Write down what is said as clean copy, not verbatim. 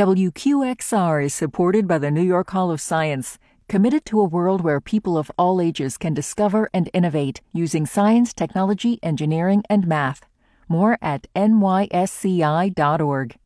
WQXR is supported by the New York Hall of Science, committed to a world where people of all ages can discover and innovate using science, technology, engineering, and math. More at nysci.org.